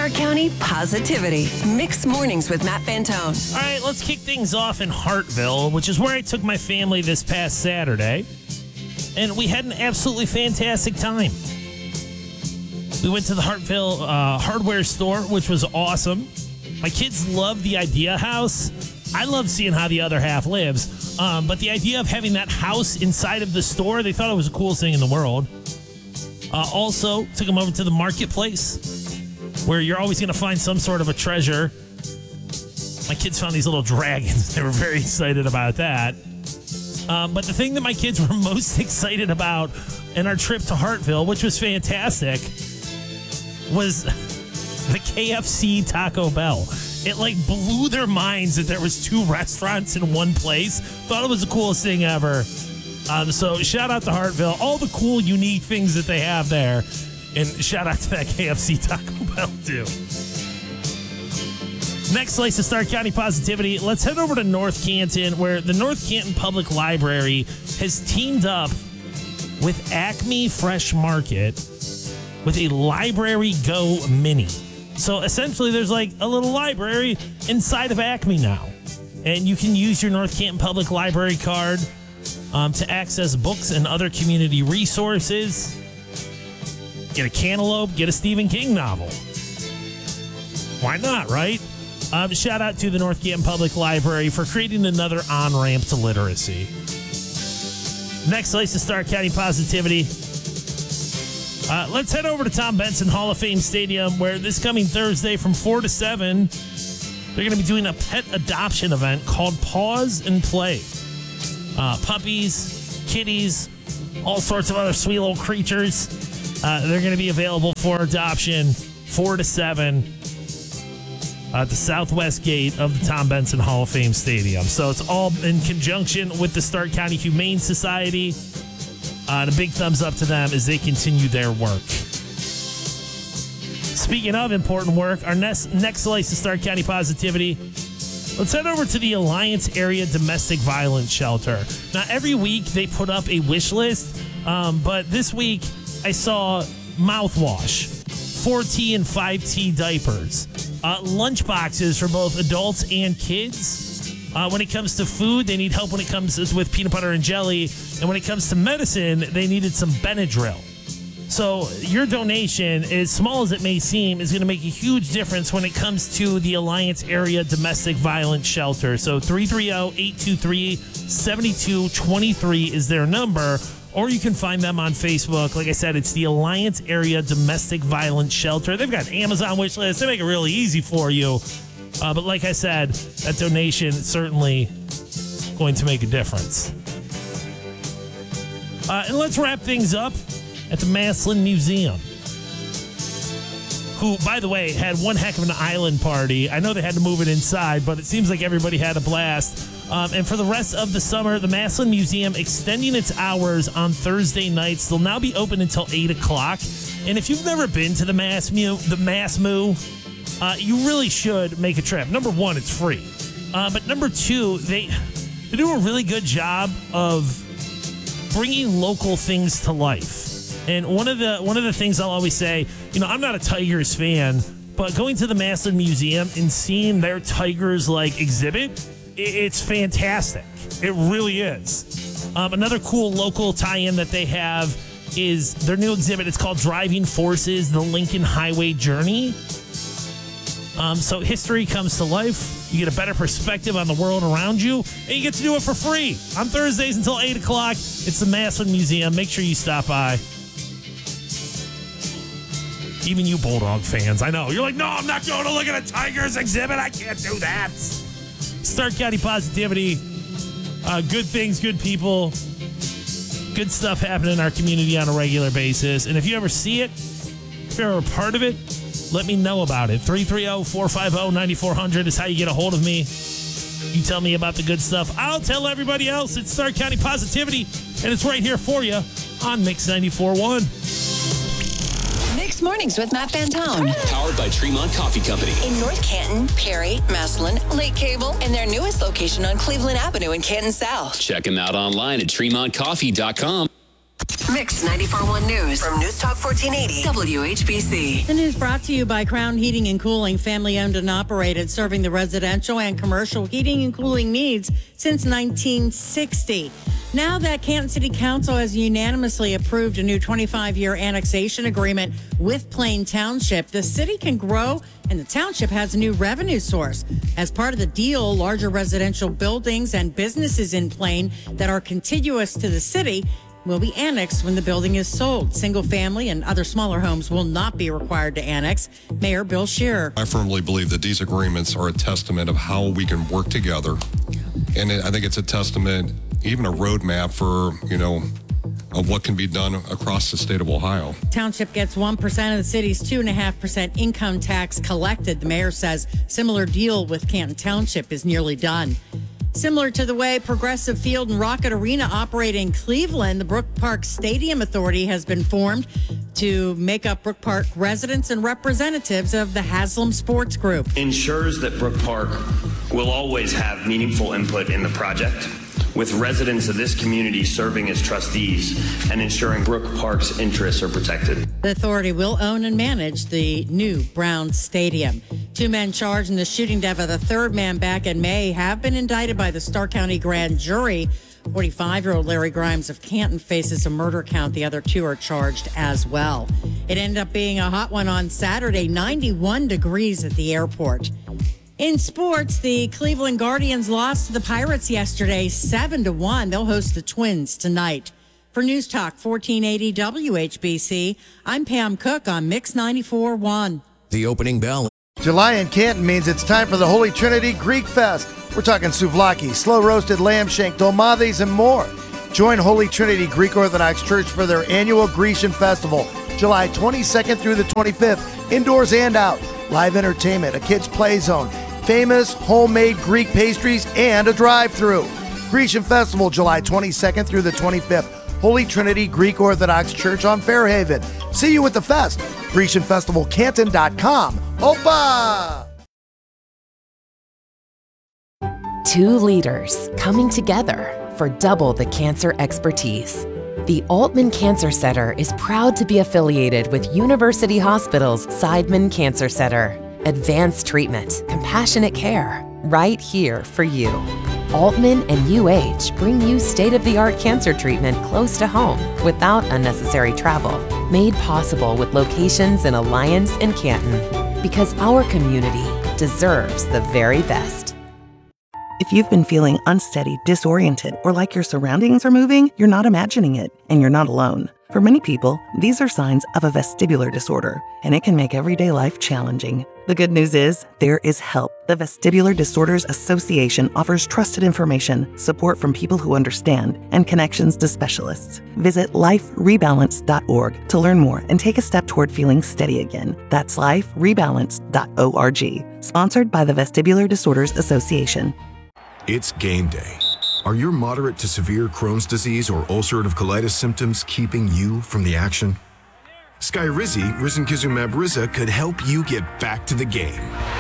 Stark County positivity. Mixed mornings with Matt Fantone. All right, let's kick things off in Hartville, which is where I took my family this past Saturday. And we had an absolutely fantastic time. We went to the Hartville hardware store, which was awesome. My kids love the Idea House. I love seeing how the other half lives. But the idea of having that house inside of the store, they thought it was the coolest thing in the world. Also, took them over to the marketplace, where you're always going to find some sort of a treasure. My kids found these little dragons. They were very excited about that. But the thing that my kids were most excited about in our trip to Hartville, which was fantastic, was the KFC Taco Bell. It blew their minds that there was two restaurants in one place. Thought it was the coolest thing ever. So shout out to Hartville, all the cool, unique things that they have there. And shout out to that KFC Taco Bell, too. Next slice of Stark County positivity. Let's head over to North Canton, where the North Canton Public Library has teamed up with Acme Fresh Market with a Library Go Mini. So essentially, there's a little library inside of Acme now. And you can use your North Canton Public Library card to access books and other community resources. Get a Cantaloupe, get a Stephen King novel. Why not, right? Shout out to the North Canton Public Library for creating another on-ramp to literacy. Next slice of Stark County positivity. Let's head over to Tom Benson Hall of Fame Stadium, where this coming Thursday from 4 to 7, they're going to be doing a pet adoption event called Pause and Play. Puppies, kitties, all sorts of other sweet little creatures. They're going to be available for adoption 4 to 7 at the southwest gate of the Tom Benson Hall of Fame Stadium. So it's all in conjunction with the Stark County Humane Society. And a big thumbs up to them as they continue their work. Speaking of important work, our next slice of Stark County positivity. Let's head over to the Alliance Area Domestic Violence Shelter. Now, every week they put up a wish list, but this week I saw mouthwash, 4T and 5T diapers, lunch boxes for both adults and kids. When it comes to food, they need help when it comes with peanut butter and jelly. And when it comes to medicine, they needed some Benadryl. So your donation, as small as it may seem, is going to make a huge difference when it comes to the Alliance Area Domestic Violence Shelter. So 330-823-7223 is their number. Or you can find them on Facebook. Like I said, it's the Alliance Area Domestic Violence Shelter. They've got an Amazon wish list. They make it really easy for you. But like I said, that donation is certainly going to make a difference. And let's wrap things up at the Massillon Museum, who, by the way, had one heck of an island party. I know they had to move it inside, but it seems like everybody had a blast. And for the rest of the summer, the Massillon Museum extending its hours on Thursday nights. They'll now be open until 8 o'clock. And if you've never been to the MassMu, you really should make a trip. Number one, it's free. But number two, they do a really good job of bringing local things to life. And one of the things I'll always say, I'm not a Tigers fan, but going to the Massillon Museum and seeing their Tigers exhibit, it's fantastic. It really is. Another cool local tie-in that they have is their new exhibit. It's called Driving Forces: The Lincoln Highway Journey. So history comes to life. You get a better perspective on the world around you, and you get to do it for free on Thursdays until 8 o'clock. It's the Massillon Museum. Make sure you stop by. Even you Bulldog fans, I know. You're like, no, I'm not going to look at a Tigers exhibit. I can't do that. Stark County positivity. Good things, good people. Good stuff happening in our community on a regular basis. And if you ever see it, if you're a part of it, let me know about it. 330-450-9400 is how you get a hold of me. You tell me about the good stuff. I'll tell everybody else. It's Stark County Positivity, and it's right here for you on Mix 94.1. Mixed Mornings with Matt Fantone. Powered by Tremont Coffee Company. In North Canton, Perry, Massillon, Lake Cable, and their newest location on Cleveland Avenue in Canton South. Check them out online at TremontCoffee.com. Mix Mix 94.1 News from News Talk 1480 WHBC. The news brought to you by Crown Heating and Cooling, family owned and operated, serving the residential and commercial heating and cooling needs since 1960. Now that Canton City Council has unanimously approved a new 25-year annexation agreement with Plain Township, the city can grow and the township has a new revenue source. As part of the deal, larger residential buildings and businesses in Plain that are contiguous to the city will be annexed when the building is sold. Single family and other smaller homes will not be required to annex. Mayor Bill Scheer. I firmly believe that these agreements are a testament of how we can work together. And I think it's a testament, even a roadmap for, of what can be done across the state of Ohio. Township gets 1% of the city's 2.5% income tax collected. The mayor says similar deal with Canton Township is nearly done. Similar to the way Progressive Field and Rocket Arena operate in Cleveland, the Brook Park Stadium Authority has been formed to make up Brook Park residents and representatives of the Haslam Sports Group. Ensures that Brook Park will always have meaningful input in the project, with residents of this community serving as trustees and ensuring Brook Park's interests are protected. The authority will own and manage the new Brown Stadium. 2 men charged in the shooting death of the third man back in May have been indicted by the Starr County Grand Jury. 45-year-old Larry Grimes of Canton faces a murder count. The other 2 are charged as well. It ended up being a hot one on Saturday, 91 degrees at the airport. In sports, the Cleveland Guardians lost to the Pirates yesterday, 7-1. They'll host the Twins tonight. For News Talk 1480 WHBC, I'm Pam Cook on Mix 94.1. The opening bell. July in Canton means it's time for the Holy Trinity Greek Fest. We're talking souvlaki, slow-roasted lamb shank, dolmades, and more. Join Holy Trinity Greek Orthodox Church for their annual Grecian Festival, July 22nd through the 25th, indoors and out. Live entertainment, a kids' play zone, famous homemade Greek pastries, and a drive-thru. Grecian Festival, July 22nd through the 25th. Holy Trinity Greek Orthodox Church on Fairhaven. See you at the fest. GrecianFestivalCanton.com. Opa! 2 leaders coming together for double the cancer expertise. The Altman Cancer Center is proud to be affiliated with University Hospital's Seidman Cancer Center. Advanced treatment, compassionate care, right here for you. Altman and UH bring you state-of-the-art cancer treatment close to home without unnecessary travel. Made possible with locations in Alliance and Canton. Because our community deserves the very best. If you've been feeling unsteady, disoriented, or like your surroundings are moving, you're not imagining it, and you're not alone. For many people, these are signs of a vestibular disorder, and it can make everyday life challenging. The good news is, there is help. The Vestibular Disorders Association offers trusted information, support from people who understand, and connections to specialists. Visit liferebalance.org to learn more and take a step toward feeling steady again. That's liferebalance.org. Sponsored by the Vestibular Disorders Association. It's game day. Are your moderate to severe Crohn's disease or ulcerative colitis symptoms keeping you from the action? Skyrizi, risankizumab Riza, could help you get back to the game.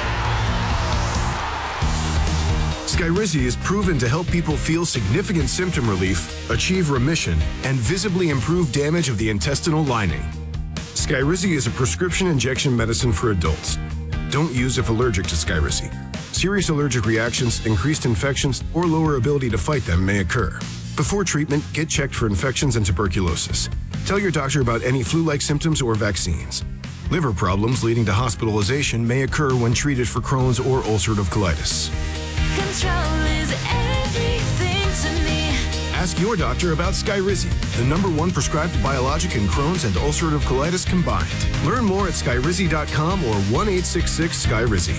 Skyrizi is proven to help people feel significant symptom relief, achieve remission, and visibly improve damage of the intestinal lining. Skyrizi is a prescription injection medicine for adults. Don't use if allergic to Skyrizi. Serious allergic reactions, increased infections, or lower ability to fight them may occur. Before treatment, get checked for infections and tuberculosis. Tell your doctor about any flu-like symptoms or vaccines. Liver problems leading to hospitalization may occur when treated for Crohn's or ulcerative colitis. Control is everything to me. Ask your doctor about Skyrizi, the #1 prescribed biologic in Crohn's and ulcerative colitis combined. Learn more at skyrizi.com or 1-866-SKYRIZI.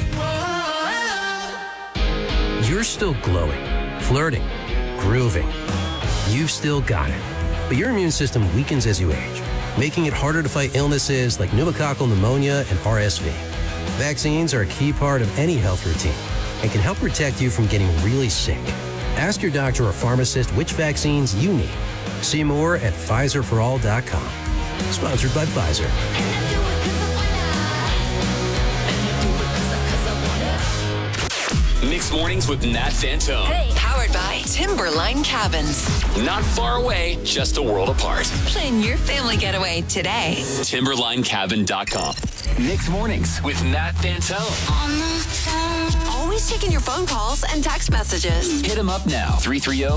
You're still glowing, flirting, grooving. You've still got it. But your immune system weakens as you age, making it harder to fight illnesses like pneumococcal pneumonia and RSV. Vaccines are a key part of any health routine and can help protect you from getting really sick. Ask your doctor or pharmacist which vaccines you need. See more at PfizerForAll.com. Sponsored by Pfizer. Mixed Mornings with Nat Fantone. Hey, Howard Powered by Timberline Cabins. Not far away, just a world apart. Plan your family getaway today. TimberlineCabin.com. Nick's Mornings with Matt Fantone. On the phone. Always checking your phone calls and text messages. Hit him up now.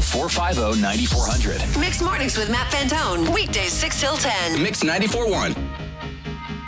330-450-9400. Mixed Mornings with Matt Fantone. Weekdays 6 till 10. Mix 94.1.